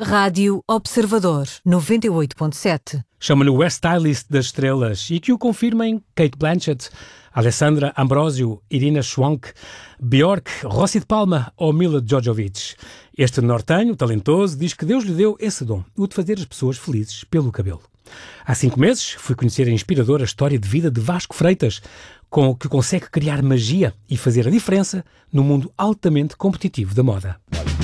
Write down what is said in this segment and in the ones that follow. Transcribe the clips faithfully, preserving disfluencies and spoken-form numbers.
Rádio Observador, noventa e oito ponto sete. Chama-lhe o West Stylist das estrelas e que o confirmem Cate Blanchett, Alessandra Ambrosio, Irina Shayk, Björk, Rossi de Palma ou Mila Djokovic. Este nortenho, talentoso, diz que Deus lhe deu esse dom, o de fazer as pessoas felizes pelo cabelo. Há cinco meses fui conhecer a inspiradora história de vida de Vasco Freitas, com o que consegue criar magia e fazer a diferença no mundo altamente competitivo da moda.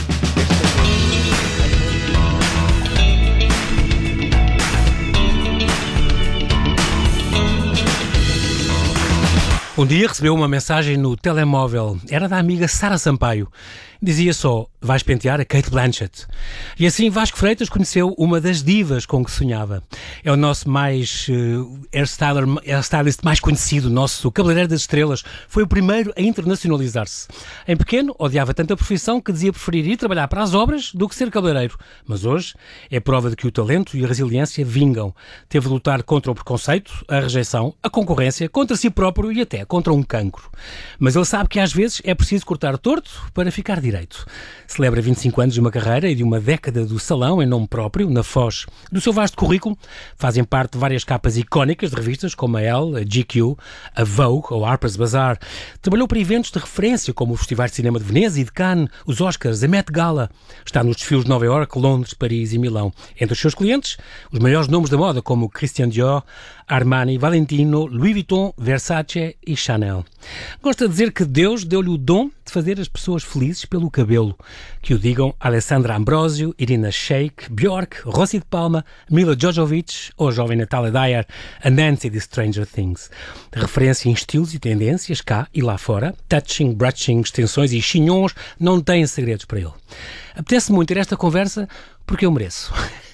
Um dia recebeu uma mensagem no telemóvel. Era da amiga Sara Sampaio. Dizia só, vais pentear a Cate Blanchett. E assim Vasco Freitas conheceu uma das divas com que sonhava. É o nosso mais uh, hairstyler, hairstylist mais conhecido, nosso cabeleireiro das estrelas. Foi o primeiro a internacionalizar-se. Em pequeno, odiava tanto a profissão que dizia preferir ir trabalhar para as obras do que ser cabeleireiro. Mas hoje é prova de que o talento e a resiliência vingam. Teve de lutar contra o preconceito, a rejeição, a concorrência, contra si próprio e até contra um cancro. Mas ele sabe que às vezes é preciso cortar torto para ficar direito. Celebra vinte e cinco anos de uma carreira e de uma década do salão em nome próprio, na Foz. Do seu vasto currículo fazem parte várias capas icónicas de revistas como a Elle, a G Q, a Vogue ou a Harper's Bazaar. Trabalhou para eventos de referência como os Festivais de Cinema de Veneza e de Cannes, os Oscars, a Met Gala. Está nos desfiles de Nova Iorque, Londres, Paris e Milão. Entre os seus clientes, os maiores nomes da moda como Christian Dior, Armani, Valentino, Louis Vuitton, Versace e Chanel. Gosta de dizer que Deus deu-lhe o dom de fazer as pessoas felizes pelo cabelo. Que o digam Alessandra Ambrosio, Irina Shayk, Björk, Rossi de Palma, Mila Djokovic ou a jovem Natalia Dyer, a Nancy de Stranger Things. Referência em estilos e tendências cá e lá fora, touching, brushing, extensões e chignons, não têm segredos para ele. Apetece-me muito ter esta conversa porque eu mereço.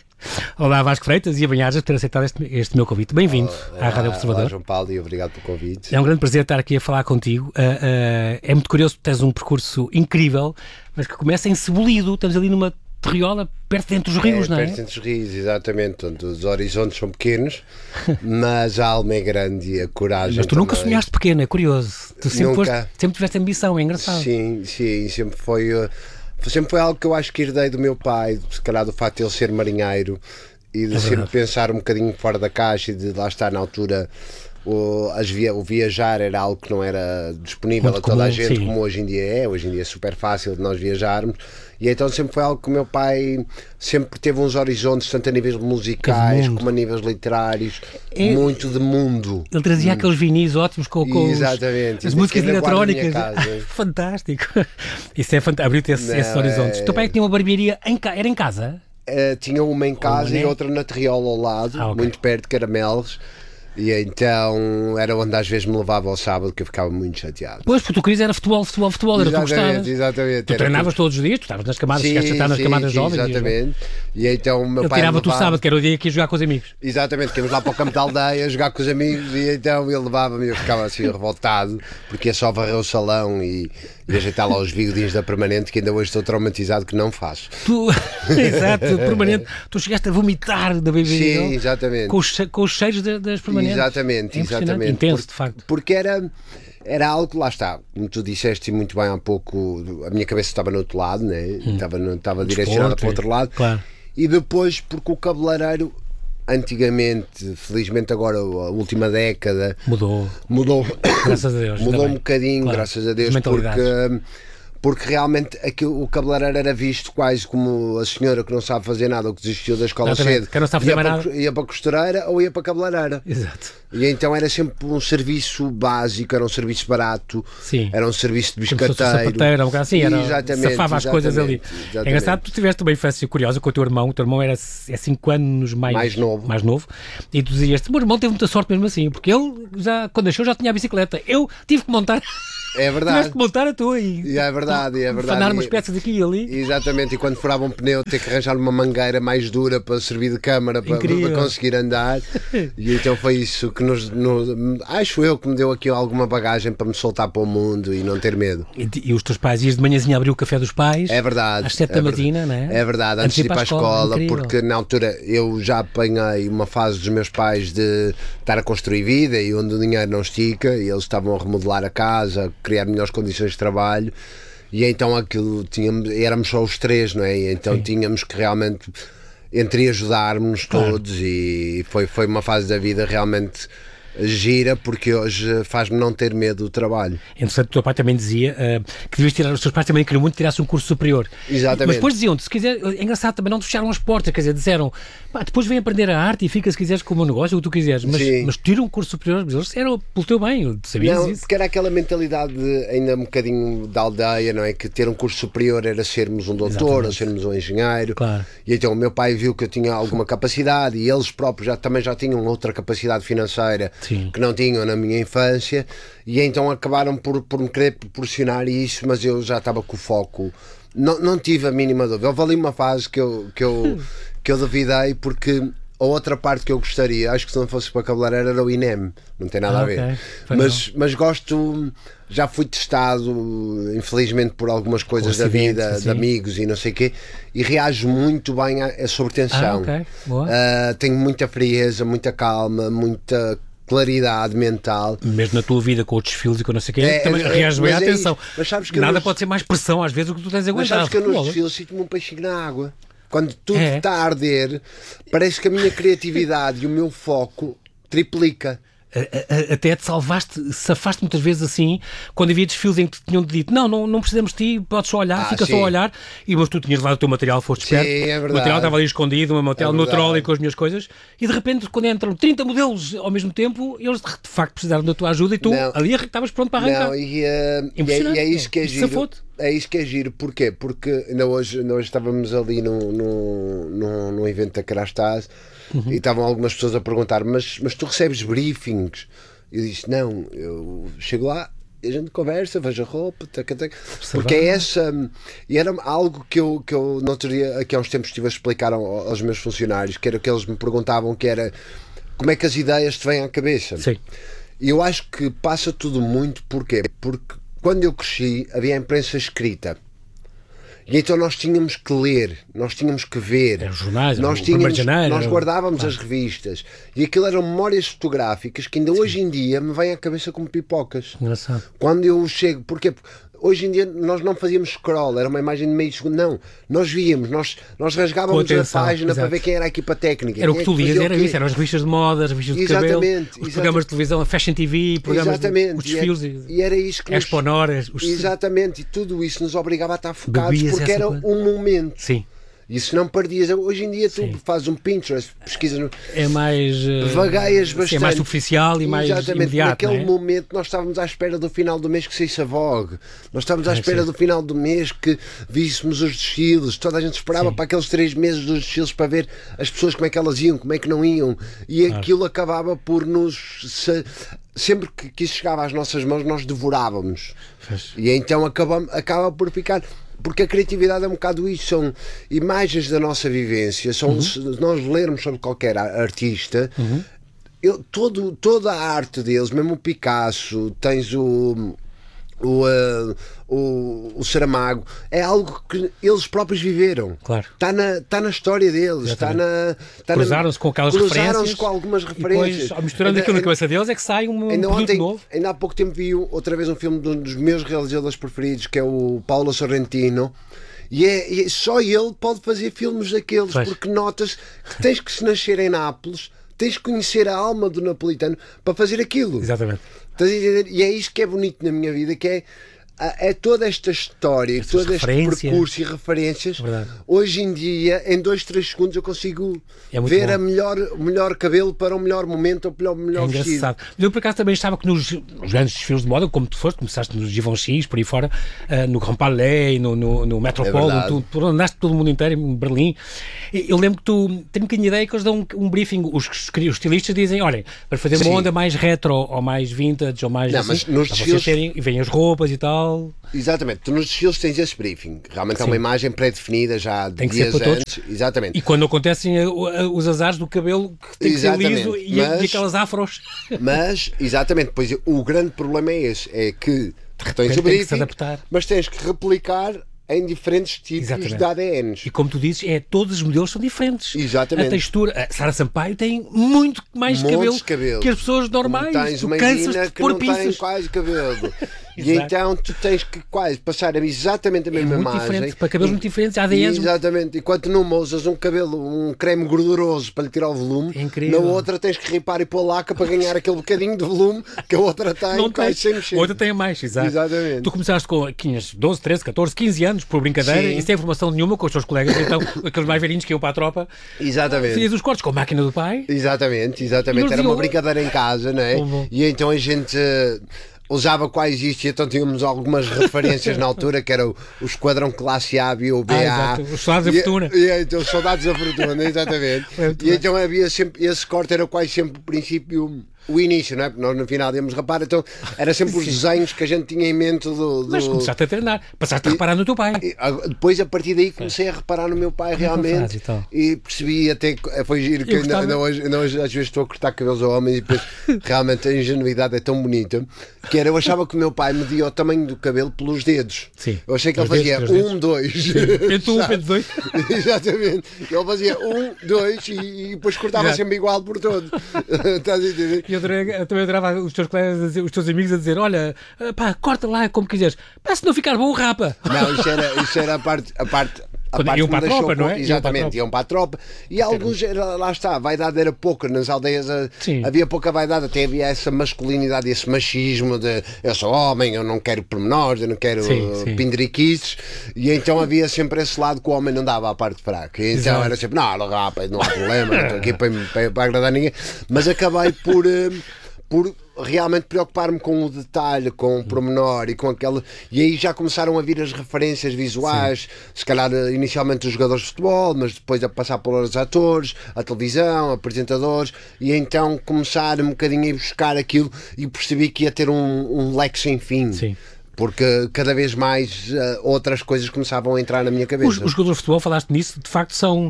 Olá Vasco Freitas e a bem-ajas por ter aceitado este, este meu convite. Bem-vindo olá, à Rádio Observador. Olá João Paulo e obrigado pelo convite. É um grande prazer estar aqui a falar contigo. Uh, uh, é muito curioso, tens um percurso incrível, mas que começa em Cebulido. Estamos ali numa terriola perto dentro dos rios, é, não é? Perto dentro dos rios, exatamente. Onde os horizontes são pequenos, mas a alma é grande e a coragem Mas tu também. nunca sonhaste pequeno, é curioso. Tu sempre, Nunca. foste, sempre tiveste ambição, é engraçado. Sim, sim, sempre foi, uh, sempre foi algo que eu acho que herdei do meu pai, se calhar do facto de ele ser marinheiro e de É sempre verdade. pensar um bocadinho fora da caixa e de lá estar na altura o, as via, o viajar era algo que não era disponível Muito a toda comum, a gente, sim. como hoje em dia é. Hoje em dia é super fácil de nós viajarmos e então sempre foi algo que o meu pai sempre teve uns horizontes, tanto a níveis musicais mundo. como a níveis literários, É- muito de mundo. Ele trazia aqueles vinis ótimos com, com os- Exatamente. as Isso músicas ainda guardo na minha eletrónicas. casa. Fantástico. Isso é fantástico. Abriu-te esse, Não, esses horizontes. é- O teu pai tinha uma barbearia em ca... Era em casa? Uh, tinha uma em casa Uma, e né? outra na Terriola ao lado, Ah, ok. muito perto de Caramelos, e então era onde às vezes me levava ao sábado, que eu ficava muito chateado. Pois, porque tu querias era futebol, futebol, futebol, era o que tu Exatamente, gostavas. exatamente. Tu Era treinavas tudo. todos os dias, tu estavas nas camadas, chegaste a estar nas sim, camadas sim, jovens. exatamente. E então o meu Ele pai tirava-te o levava- sábado, que era o dia que ia jogar com os amigos. Exatamente, que íamos lá para o campo da aldeia jogar com os amigos e então ele levava-me e eu ficava assim revoltado porque ia só varrer o salão e, e ajeitar lá os bigodinhos da permanente, que ainda hoje estou traumatizado que não faço. Tu, exato, permanente. Tu chegaste a vomitar da bebida Sim, exatamente. com, os, che- com os cheiros das, das permanentes. Exatamente, É impressionante. exatamente. Intenso, Porque- de facto. Porque era, era algo que lá está, como tu disseste muito bem há pouco, a minha cabeça estava no outro lado, né? estava, no- estava direcionada Desporto, para o outro lado. Claro. E depois, porque o cabeleireiro, antigamente, felizmente agora, a última década, Mudou. mudou, Graças a Deus. ainda mudou um bem. bocadinho, Claro. graças a Deus, As mentalidades. porque, porque realmente aquilo, o cabeleireiro era visto quase como a senhora que não sabe fazer nada ou que desistiu da escola Exatamente, cedo, que não sabe ia, fazer para, mais nada. ia para a costureira ou ia para a cabeleireira. Exato. E então era sempre um serviço básico, era um serviço barato, Sim. era um serviço de Como se fosse um biscateiro. sapateiro, um bocado assim, era, Exatamente, safava as coisas ali. exatamente, É engraçado, tu tiveste uma infância curiosa com o teu irmão, o teu irmão era é cinco anos mais, Mais novo. mais novo, e tu dizias, o meu irmão teve muita sorte mesmo assim, porque ele, já, quando nasceu, já tinha a bicicleta. Eu tive que montar, É verdade. tiveste que montar a tua e, E é verdade, e é verdade. fanar umas E- peças aqui e ali. Exatamente, e quando furava um pneu ter que arranjar uma mangueira mais dura para servir de câmara para, Incrível. para conseguir andar. E então foi isso que nos, nos- acho eu que me deu aqui alguma bagagem para me soltar para o mundo e não ter medo. E, e os teus pais, ias de manhãzinha abrir o café dos pais, É verdade. às sete é da verdade. matina, não é? É verdade, antes, de ir para a escola, incrível. porque na altura eu já apanhei uma fase dos meus pais de estar a construir vida e onde o dinheiro não estica, e eles estavam a remodelar a casa, a criar melhores condições de trabalho. E então aquilo tínhamos, éramos só os três, não é? E então Sim. tínhamos que realmente entre ajudarmos claro. todos e foi, foi uma fase da vida realmente gira, porque hoje faz-me não ter medo do trabalho. Entretanto, o teu pai também dizia uh, que devias tirar, os teus pais também queriam muito que tirasse um curso superior. Exatamente. Mas depois diziam-te, se quiser, é engraçado, também não te fecharam as portas, quer dizer, disseram, pá, depois vem aprender a arte e fica se quiseres com o meu negócio, o que tu quiseres, mas, mas tira um curso superior, mas eles eram pelo teu bem, tu sabias não, isso? Porque era aquela mentalidade de, ainda um bocadinho da aldeia, não é? Que ter um curso superior era sermos um doutor, Exatamente. ou sermos um engenheiro. Claro. E então o meu pai viu que eu tinha alguma capacidade e eles próprios já, também já tinham outra capacidade financeira Sim. que não tinham na minha infância, e então acabaram por, por me querer proporcionar isso, mas eu já estava com o foco, não, não tive a mínima dúvida. Houve ali uma fase que eu, que eu, que eu duvidei, porque a outra parte que eu gostaria, acho que se não fosse para cabeleireiro, era o I N E M, não tem nada ah, a ver, okay. mas, mas gosto, já fui testado infelizmente por algumas coisas da vida, assim. de amigos e não sei o quê, e reajo muito bem a, a sobre tensão. Ah, okay. Boa. Uh, tenho muita frieza, muita calma, muita claridade mental. Mesmo na tua vida com os desfiles e com não sei o quê, é, também é, reages bem à é atenção. Mas sabes que nada nos... pode ser mais pressão às vezes do que tu tens aguentado. Mas sabes que eu nos desfiles sinto-me um peixinho na água. Quando tudo é. está a arder, parece que a minha criatividade e o meu foco triplica. Até te salvaste, safaste muitas vezes assim, quando havia desfiles em que te tinham dito não, não, não precisamos de ti, podes só olhar, ah, fica sim. só a olhar, e mas tu tinhas levado o teu material, foste esperto, sim, é o material estava ali escondido, o meu material é no trolley com as minhas coisas, e de repente quando entram trinta modelos ao mesmo tempo, eles de facto precisaram da tua ajuda e tu não. ali estavas pronto para arrancar. Não, e, uh, Impressionante, e, é, e é isso que é giro. Safote. É isso que é giro, porquê? Porque ainda hoje, ainda hoje estávamos ali num, num, num, num evento da Carastase uhum. e estavam algumas pessoas a perguntar, mas, mas tu recebes briefings? Eu disse, não, eu chego lá e a gente conversa, vejo a roupa, taca, taca, porque é essa, e era algo que eu, que eu no outro dia, aqui há uns tempos estive a explicar aos meus funcionários, que era que eles me perguntavam, que era como é que as ideias te vêm à cabeça. Sim. E eu acho que passa tudo muito, porquê? Porque quando eu cresci havia a imprensa escrita. E então nós tínhamos que ler, nós tínhamos que ver, os jornais, nós, o tínhamos, janeiro, nós guardávamos claro. as revistas e aquilo eram memórias fotográficas que ainda Sim. hoje em dia me vêm à cabeça como pipocas. Engraçado. Quando eu chego, porquê? Porque hoje em dia nós não fazíamos scroll, era uma imagem de meio segundo, não, nós víamos, nós, nós rasgávamos atenção, a página exato. para ver quem era a equipa técnica. Era o que é tu lias, era isso, eram as revistas de moda, as revistas de cabelo, os exatamente. programas de televisão, a Fashion T V, programas exatamente. de, os desfiles, e, era, e era isso que nos... Expo Nora, os... Exatamente, e tudo isso nos obrigava a estar focados Bebias porque era coisa. um momento. Sim. E se não perdias, hoje em dia tu Sim. fazes um Pinterest, pesquisas no... é mais uh, vagueias bastante, sim, é mais superficial e mais exatamente, imediato. Naquele é? momento nós estávamos à espera do final do mês que saísse a Vogue, nós estávamos à é, espera sim. do final do mês que víssemos os desfiles, toda a gente esperava sim. para aqueles três meses dos desfiles para ver as pessoas como é que elas iam, como é que não iam, e claro. aquilo acabava por nos... Se... sempre que, que isso chegava às nossas mãos nós devorávamos. Fez. E então acaba, acaba por ficar... Porque a criatividade é um bocado isso, são imagens da nossa vivência, são, uhum. se nós lermos sobre qualquer artista, uhum. eu, todo, toda a arte deles, mesmo o Picasso, tens o... O, uh, o, o Saramago, é algo que eles próprios viveram. Claro. Está na, tá na história deles. Está na, tá cruzaram-se com aquelas cruzaram-se referências. com algumas referências. E depois, misturando aquilo na cabeça deles, é que sai um ainda produto ontem, novo. Ainda há pouco tempo vi outra vez um filme de um dos meus realizadores preferidos, que é o Paulo Sorrentino. E, é, e só ele pode fazer filmes daqueles, pois. Porque notas que tens que se nascer em Nápoles, tens que conhecer a alma do napolitano para fazer aquilo. Exatamente. E é isto que é bonito na minha vida, que é, é toda esta história, Essas todo este percurso e referências. Verdade. Hoje em dia, em dois, três segundos, eu consigo é ver a melhor, o melhor cabelo para o melhor momento ou o melhor é vestido. Engraçado. Eu, por acaso, também estava que nos, nos grandes desfiles de moda, como tu foste, começaste nos Givenchy, por aí fora, uh, no Grand Palais, no, no, no Metropole, é tu, tu andaste todo o mundo inteiro, em Berlim. Eu lembro que tu, tenho um bocadinho de ideia que eles dão um, um briefing, os, os estilistas dizem, olhem, para fazer uma Sim. onda mais retro, ou mais vintage, ou mais Não, assim, mas nos desfiles... terem, e vêm as roupas e tal... Exatamente, tu nos desfiles tens esse briefing, realmente Sim. é uma imagem pré-definida já de tem que dias ser para antes. Todos. Exatamente. E quando acontecem os azares do cabelo que tem que exatamente. ser liso e, mas, e aquelas afros. Mas, exatamente, pois o grande problema é esse, é que tens o briefing, mas tens que replicar em diferentes tipos Exatamente. de A D Ns. E como tu dizes, é, todos os modelos são diferentes. Exatamente. A textura, a Sara Sampaio tem muito mais cabelo, cabelo que as pessoas normais. Tens tu uma cansas Gina de que pôr não pinças. tem quase cabelo. E então tu tens que quase passar exatamente a mesma é muito imagem. Diferente, para cabelos e, muito diferentes, A D Ns. Exatamente. Enquanto numa usas um cabelo, um creme gorduroso para lhe tirar o volume, é incrível. Na outra tens que ripar e pôr laca para ganhar aquele bocadinho de volume que a outra tem. Não tem. Sem mexer. A outra tem a mais, exato. Exatamente. Tu começaste com tinhas doze, treze, catorze, quinze anos, por brincadeira, Sim. e sem formação nenhuma com os teus colegas, então aqueles mais velhinhos que iam para a tropa. Exatamente. Fazias os cortes com a máquina do pai. Exatamente, exatamente. Era uma brincadeira em casa, não é? Bom, bom. E então a gente uh, usava quase isto, e então tínhamos algumas referências na altura, que era o, o Esquadrão Classe A e o B A. Ah, os Soldados da Fortuna. E, e, então, os Soldados da Fortuna, exatamente. É e bem. Então havia sempre, esse corte era quase sempre o princípio, o início, não é? Porque nós no final íamos rapar, então era sempre os desenhos que a gente tinha em mente do. do... Mas começaste a treinar, passaste a reparar no teu pai. E, depois, a partir daí, comecei a reparar no meu pai realmente e, e percebi até que foi giro que ainda, ainda, hoje, ainda hoje às vezes estou a cortar cabelos ao homem e depois realmente a ingenuidade é tão bonita que era, eu achava que o meu pai media o tamanho do cabelo pelos dedos. Sim. Eu achei que ele Dedos, fazia dedos. um, dois. Pente um, pente dois. Exatamente. Ele fazia um, dois e, e depois cortava Exato. sempre igual por todo. Estás a entender? E eu, adorei, eu também adorava os teus colegas, a dizer, os teus amigos a dizer: olha, pá, corta lá como quiseres, pá, se não ficar bom, rapa. Não, isso era, isso era a parte. A parte A Quando parte iam que me para a tropa, deixou, não é? Exatamente, iam para a tropa. E alguns, era, lá está, a vaidade era pouca. Nas aldeias a, havia pouca vaidade, até havia essa masculinidade, esse machismo de eu sou homem, eu não quero pormenores, eu não quero uh, pindriquices. E então havia sempre esse lado que o homem não dava à parte fraca. E então Exato. Era sempre, não, rapaz, não há problema, não estou aqui para, para, para agradar ninguém. Mas acabei por. Uh, por realmente preocupar-me com o detalhe, com o pormenor e com aquele... E aí já começaram a vir as referências visuais, Sim. se calhar inicialmente os jogadores de futebol, mas depois a passar pelos atores, a televisão, apresentadores, e então começar um bocadinho a ir buscar aquilo e percebi que ia ter um, um leque sem fim. Sim. Porque cada vez mais uh, outras coisas começavam a entrar na minha cabeça. Os, os jogadores de futebol, falaste nisso, de facto são,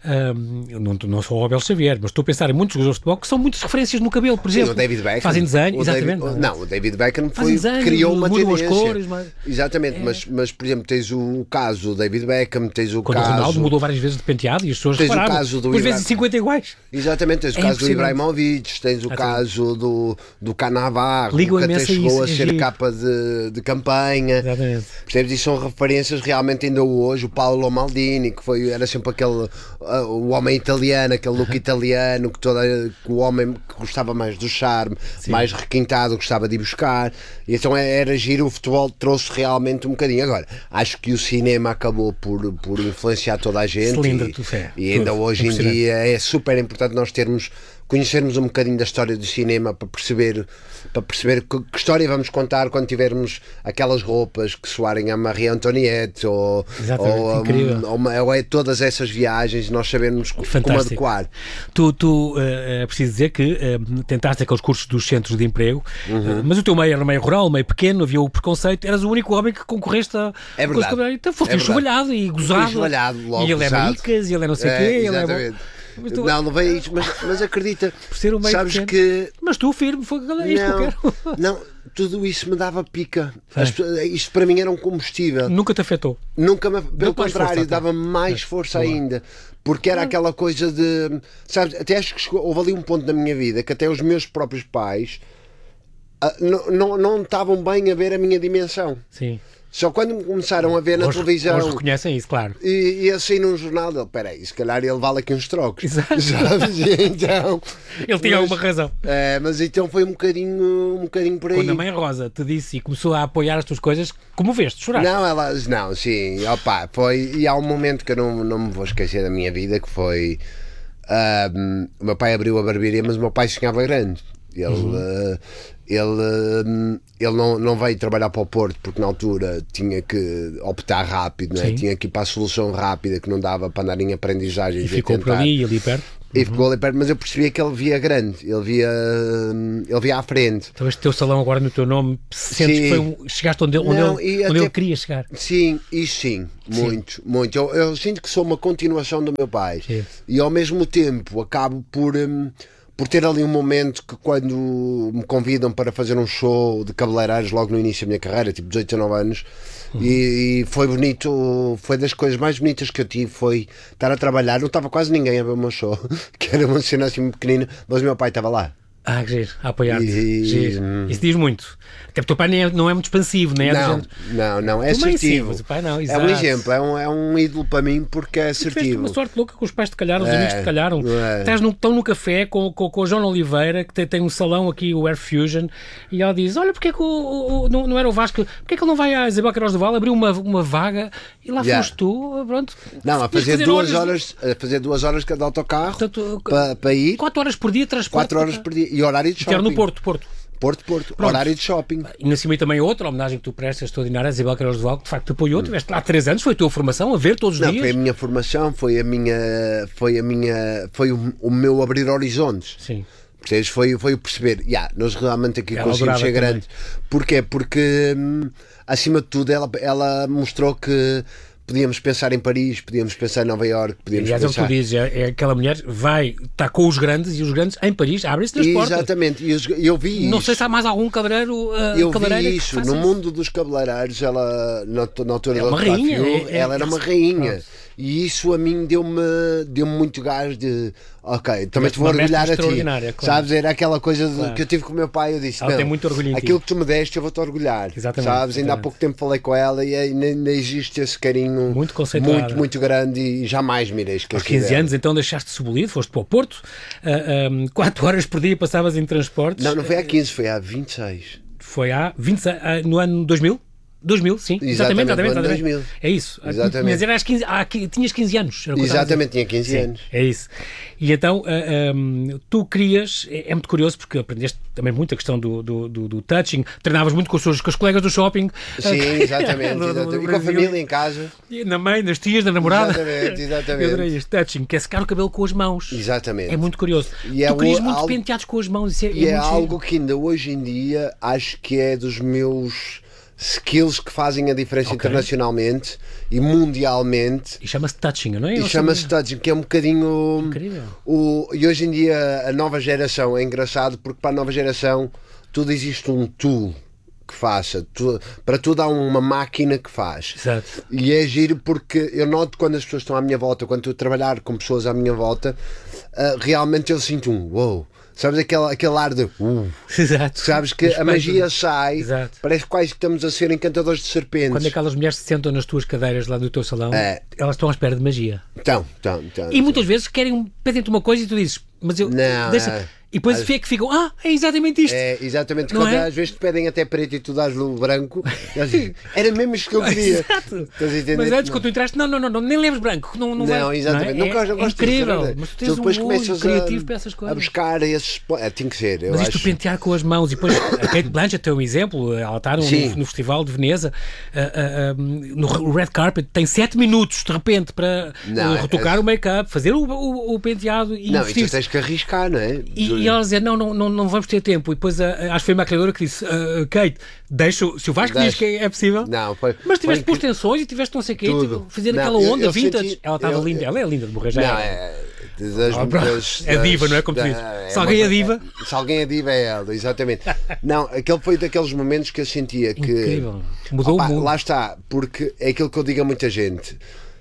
um, não, não sou o Abel Xavier, mas estou a pensar em muitos jogadores de futebol que são muitas referências no cabelo, por exemplo. Sim, o David Beckham. Fazem desenho, o exatamente. David, não, o David Beckham foi, desenho, criou uma tendência. As cores, mas... Exatamente, é. mas, mas por exemplo tens o caso do David Beckham, tens o Quando caso... o Ronaldo mudou várias vezes de penteado e as pessoas tens reparavam. O caso do Depois Ibra... vezes cinquenta iguais. Exatamente, tens o é caso do Ibrahimovic, tens o caso do, do Cannavaro, que até chegou a ser capa de, de campanha. Exatamente. Percebes? E são referências realmente ainda hoje. O Paolo Maldini, que foi, era sempre aquele uh, o homem italiano, aquele look italiano, que, toda, que o homem que gostava mais do charme, Sim. mais requintado, gostava de ir buscar. E então era giro, o futebol trouxe realmente um bocadinho. Agora, acho que o cinema acabou por, por influenciar toda a gente. Cilindro, e, tu fé, e ainda tudo, hoje em dia é super importante nós termos conhecermos um bocadinho da história do cinema para perceber, para perceber que, que história vamos contar quando tivermos aquelas roupas que soarem a Marie Antoinette ou, ou, um, ou, ou é todas essas viagens, nós sabemos Fantástico. Como adequar. Tu, tu uh, é preciso dizer que uh, tentaste aqueles cursos dos centros de emprego, uhum. uh, mas o teu meio era meio rural, meio pequeno, havia o preconceito, eras o único homem que concorreste a... É verdade. Então foste é enxovalhado e gozado. Enxovalhado, logo e ele é maricas, e ele é não sei o é, quê. Exatamente. Ele é... Tu... Não, não veio isso, mas, mas acredita, por ser um meio sabes pequeno. Que... Mas tu firme, foi é isto não, que eu quero. Não, tudo isso me dava pica. As, isto para mim era um combustível. Nunca te afetou? Nunca me, pelo contrário, dava-me mais força é. ainda. Porque era aquela coisa de... Sabes, até acho que chegou, houve ali um ponto na minha vida que até os meus próprios pais uh, não, não, não estavam bem a ver a minha dimensão. Sim. Só quando me começaram a ver na hoje, televisão... Hoje reconhecem isso, claro. E, e assim num jornal, ele, peraí, se calhar ele vale aqui uns trocos. Exato. Sabes? E então, ele tinha mas, alguma razão. É, mas então foi um bocadinho, um bocadinho por aí. Quando a mãe Rosa te disse e começou a apoiar as tuas coisas, comoveste, choraste? Não, ela, não, sim, opa, foi... E há um momento que eu não, não me vou esquecer da minha vida, que foi... Um, o meu pai abriu a barbearia, mas o meu pai sonhava grande. Ele... Uhum. Uh, Ele, ele não, não veio trabalhar para o Porto porque na altura tinha que optar rápido, não é? Tinha que ir para a solução rápida que não dava para andar em aprendizagem. E ficou por ali, ali perto? E uhum. ficou ali perto, mas eu percebia que ele via grande, ele via, ele via à frente. Então este teu salão agora no teu nome, sentes que foi um, chegaste onde, onde, não, ele, onde até, ele queria chegar? Sim, isso sim, muito, sim. muito. Eu, eu sinto que sou uma continuação do meu pai sim. e ao mesmo tempo acabo por... Um, por ter ali um momento que quando me convidam para fazer um show de cabeleireiros logo no início da minha carreira, tipo dezoito, dezanove anos, uhum. e, e foi bonito, foi das coisas mais bonitas que eu tive, foi estar a trabalhar, não estava quase ninguém a ver o meu show, que era uma cena assim pequenina, mas o meu pai estava lá. Ah, que giro, a apoiar-te. E- Giro. Isso diz muito. Até porque o teu pai nem é, não é muito expansivo, nem é do Não, género. não, não, é Tu mãe sim, assertivo. mas o pai não, É um exato. exemplo, é um, é um ídolo para mim porque é Tu tiveste assertivo. uma sorte louca com os pais que te calharam, os É, amigos que te calharam. é. Estás no, estão no café com, com, com o João Oliveira, que tem, tem um salão aqui, o Air Fusion, e ela diz: olha, porque é que o, o- o- não, não era o Vasco, porque é que ele não vai à Isabel Queiroz do Val, abriu uma, uma vaga, e lá Yeah. foste tu, pronto. Não, a Tinhas que fazer duas horas, horas, a fazer duas horas cada autocarro Portanto, para, para ir, quatro horas por dia, transporte. quatro horas por dia e horário de Que era shopping. no Porto, Porto. Porto, Porto, Pronto. horário de shopping. E na cima também outra homenagem que tu prestas extraordinária, a Isabel Queiroz do Val, que de facto te apoiou, tiveste lá há três anos, foi a tua formação, a ver todos os Não, dias. foi a minha formação, foi a minha, foi a minha, foi o, o meu abrir horizontes. Sim. Percebes? Foi, foi o perceber, yeah, nós realmente aqui Ela conseguimos adorava ser também. grandes. Porquê? Porque, hum, acima de tudo, ela, ela mostrou que podíamos pensar em Paris, podíamos pensar em Nova Iorque, podíamos Aliás, é o que pensar... tu dizes, é, é aquela mulher vai, está com os grandes e os grandes em Paris abrem-se nas portas. Exatamente, e eu, eu vi Não isso. sei se há mais algum cabeleireiro, uh, Eu cabeleireira vi que isso, faça no mundo dos cabeleireiros, ela, na, na altura É da uma Autocar rainha, Fuel, é- é- ela era uma rainha. E isso a mim deu-me deu muito gás de, ok, também te vou uma mestra orgulhar a ti. extraordinária, claro. Sabes, era aquela coisa de- Claro. que eu tive com o meu pai, eu disse, Ela não, tem muito orgulho em ti. aquilo que tu me deste eu vou-te orgulhar. Exatamente, Sabes, ainda há exatamente. pouco tempo falei com ela e ainda, ainda existe esse carinho Muito conceituada. muito, muito grande e jamais me irei Aos esquecer quinze dela. anos, então deixaste Cebolido, foste para o Porto, quatro horas por dia passavas em transportes. Não, não foi há quinze, foi há vinte e seis. Foi há vinte, ah, no ano dois mil? dois mil, sim. Exatamente, Exatamente, exatamente. no ano exatamente. dois mil. É isso. Exatamente. Tinhas, eras quinze, ah, qui- tinhas quinze anos. Era o que eu estava a dizer. Exatamente, tinha quinze Sim, anos. é isso. E então, ah, um, tu querias, é, é muito curioso porque aprendeste também muito a questão do, do, do, do touching, treinavas muito com os, seus, com os colegas do shopping. Sim, exatamente, do- do- do exatamente. E com a Brasil. família em casa. E na mãe, nas tias, na namorada. Exatamente, exatamente. Eu adorei este touching, que é secar o cabelo com as mãos. Exatamente. É muito curioso. E é tu querias o- muitos algo- penteados com as mãos. Isso é, E é muito giro. algo que ainda hoje em dia acho que é dos meus skills que fazem a diferença Ok. internacionalmente e mundialmente. E chama-se touching, não é? E Eu chama-se sabia. touching, que é um bocadinho. Incrível. O, e hoje em dia a nova geração é engraçado porque para a nova geração tudo existe um tool que faça. Tu, para tudo há uma máquina que faz. Exato. E é giro porque eu noto quando as pessoas estão à minha volta, quando estou a trabalhar com pessoas à minha volta, ah, realmente eu sinto um wow. Sabes aquele, aquele ar de uh, Exato. sabes que a Respeito. magia sai, Exato. parece que quase que estamos a ser encantadores de serpentes. Quando aquelas mulheres se sentam nas tuas cadeiras lá do teu salão, É. elas estão à espera de magia. Então, então, então, E muitas vezes querem, pedem-te uma coisa e tu dizes, mas eu. Não, deixa... é. E depois Às- é que ficam, ah, é exatamente isto. É, exatamente, Não quando é? às vezes te pedem até preto e tu dás-lhe o branco, eles dizem, era mesmo isto que eu queria. Exato. Estás a entender? Mas antes, Não. quando tu entraste, não, não, não, não nem leves branco. Não, não, Não, vai, exatamente. Não é? Não, gosto- é, eu gosto é disso, incrível. verdade. Mas tu Tu tens depois um olho começas criativo a, para essas a coisas. buscar esses. É, tem que ser. Eu Mas acho. isto do pentear com as mãos e depois a Kate Blanchett é um exemplo, ela está no, Sim. no, no Festival de Veneza, ah, ah, ah, no Red Carpet, tem sete minutos de repente para Não, uh, retocar é- o make-up, fazer o, o, o penteado e Não, e tu vestir-se. tens que arriscar, não é? E, e ela dizia, não, não, não, não vamos ter tempo. E depois a, a- acho que foi a maquilhadora que disse, "Ah, Kate, deixa, o- se o Vasco diz Deixa. que é possível, Não, foi. mas tiveste foi posto tensões e tiveste não sei o quê, Tudo. tipo, fazer Não, aquela eu- onda eu vintage. senti- ela estava eu- linda, ela é linda de morrer já. Não, é. é. Das, Ah, das, é diva, das- não é como tu da- dizes? é Se alguém uma- é diva- Se alguém é diva, é ela, exatamente. Não, aquele foi daqueles momentos que eu sentia que. Incrível. Mudou Opa, o mundo. Lá está, porque é aquilo que eu digo a muita gente.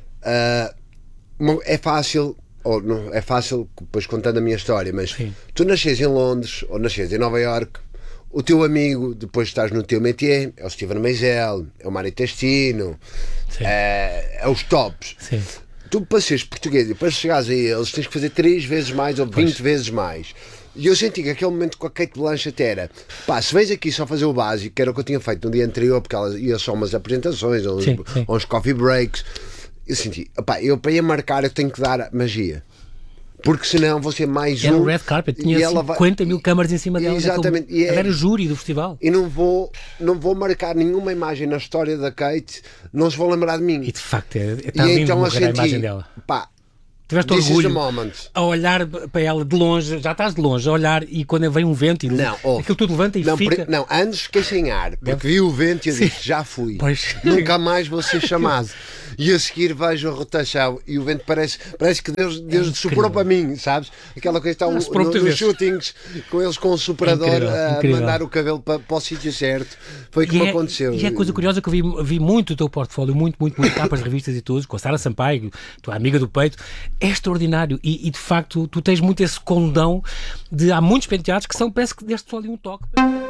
Ah, mo- é fácil, ou não é fácil, depois contando a minha história, mas Sim. tu nasces em Londres ou nasces em Nova Iorque, o teu amigo, depois estás no teu métier, é o Steven Meisel, é o Mário Testino, Sim. é, é os tops. Sim. Tu, para seres português e para chegares a eles, tens que fazer três vezes mais ou vinte vezes mais. E eu senti que aquele momento com a Kate Blanchett era, pá, se vens aqui só fazer o básico, que era o que eu tinha feito no dia anterior, porque ela ia só umas apresentações, ou uns, Sim, sim. ou uns coffee breaks, eu senti, pá, eu para ir marcar eu tenho que dar magia. Porque senão vou ser mais Era um. o Red Carpet, tinha e ela vai- cinquenta mil câmaras em cima dela. Exatamente. naquele- E é- Ela era júri do festival. E não vou, não vou marcar nenhuma imagem na história da Kate, não se vão lembrar de mim. E de facto, é, E está lindo então eu morrer a senti, imagem dela. pá, Tiveste this is the orgulho moment. a olhar para ela de longe, já estás de longe, a olhar e quando vem um vento e Não, oh, aquilo tudo levanta e não, fica. pre- não, antes fiquei sem ar, porque vi o vento e eu disse, já fui, Pois. nunca mais vou ser chamado. E a seguir vejo a rotação e o vento parece, parece que Deus, Deus incrível. soprou para mim, sabes? Aquela coisa que está Ah, um- soprou no, muitas nos vezes. shootings, com eles com o soprador Incrível, a incrível. mandar o cabelo para, para o sítio certo. Foi o que E me é, aconteceu. e é coisa curiosa que eu vi, vi muito o teu portfólio, muito, muito, muito capas de revistas e tudo, com a Sara Sampaio, tua amiga do peito, é extraordinário e, e de facto tu tens muito esse condão de há muitos penteados que são, parece que deste só ali um toque.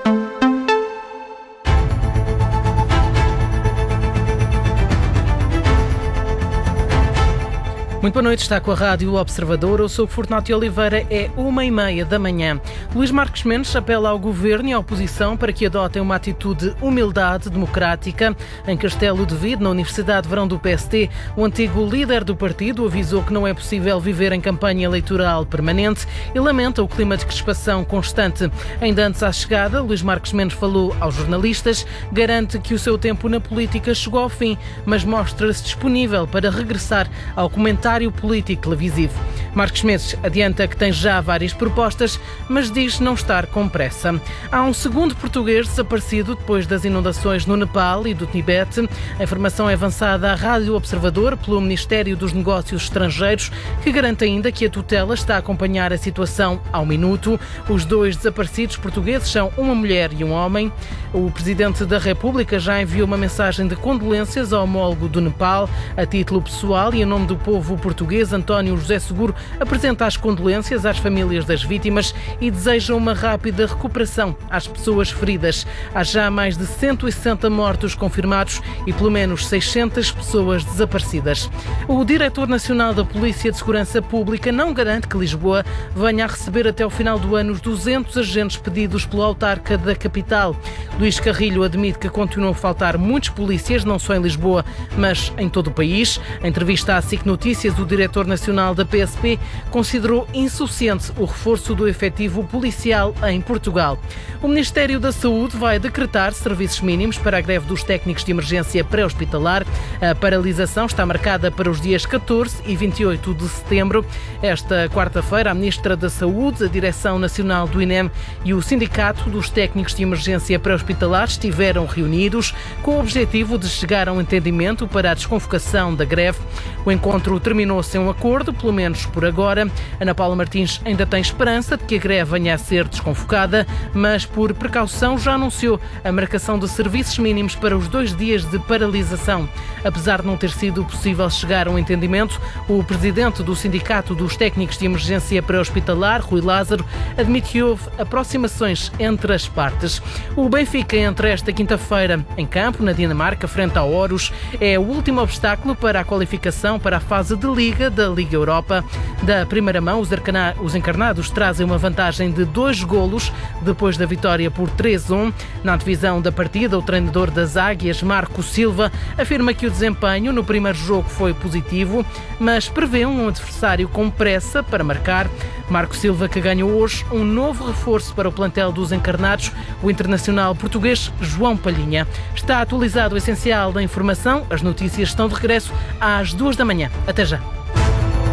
Muito boa noite, está com a Rádio Observador. Eu sou o Fortunato Oliveira, é uma e meia da manhã. Luís Marques Mendes apela ao Governo e à oposição para que adotem uma atitude de humildade democrática. Em Castelo de Vide, na Universidade de Verão do P S T, o antigo líder do partido avisou que não é possível viver em campanha eleitoral permanente e lamenta o clima de crispação constante. Ainda antes à chegada, Luís Marques Mendes falou aos jornalistas, garante que o seu tempo na política chegou ao fim, mas mostra-se disponível para regressar ao comentário político televisivo. Marques Mendes adianta que tem já várias propostas, mas diz não estar com pressa. Há um segundo português desaparecido depois das inundações no Nepal e do Tibete. A informação é avançada à Rádio Observador pelo Ministério dos Negócios Estrangeiros, que garante ainda que a tutela está a acompanhar a situação ao minuto. Os dois desaparecidos portugueses são uma mulher e um homem. O Presidente da República já enviou uma mensagem de condolências ao homólogo do Nepal. A título pessoal e em nome do povo português, António José Seguro apresenta as condolências às famílias das vítimas e deseja uma rápida recuperação às pessoas feridas. Há já mais de cento e sessenta mortos confirmados e pelo menos seiscentas pessoas desaparecidas. O Diretor Nacional da Polícia de Segurança Pública não garante que Lisboa venha a receber até o final do ano os duzentos agentes pedidos pelo autarca da capital. Luís Carrilho admite que continuam a faltar muitos polícias, não só em Lisboa, mas em todo o país. Em entrevista à S I C Notícias, o Diretor Nacional da P S P considerou insuficiente o reforço do efetivo policial em Portugal. O Ministério da Saúde vai decretar serviços mínimos para a greve dos técnicos de emergência pré-hospitalar. A paralisação está marcada para os dias catorze e vinte e oito de setembro. Esta quarta-feira, a Ministra da Saúde, a Direção Nacional do I N E M e o Sindicato dos Técnicos de Emergência Pré-Hospitalar estiveram reunidos com o objetivo de chegar a um entendimento para a desconvocação da greve. O encontro terminou sem um acordo, pelo menos por agora. Ana Paula Martins ainda tem esperança de que a greve venha a ser desconvocada, mas por precaução já anunciou a marcação de serviços mínimos para os dois dias de paralisação. Apesar de não ter sido possível chegar a um entendimento, o presidente do Sindicato dos Técnicos de Emergência Pré-Hospitalar, Rui Lázaro, admite que houve aproximações entre as partes. O Benfica entra esta quinta-feira em campo, na Dinamarca, frente ao Aarhus. É o último obstáculo para a qualificação para a fase de Liga da Liga Europa. Da primeira mão, os encarnados trazem uma vantagem de dois golos depois da vitória por três a um. Na antevisão da partida, o treinador das Águias, Marco Silva, afirma que o desempenho no primeiro jogo foi positivo, mas prevê um adversário com pressa para marcar. Marco Silva, que ganhou hoje um novo reforço para o plantel dos encarnados, o internacional português João Palhinha. Está atualizado o essencial da informação. As notícias estão de regresso às duas da manhã. Até já.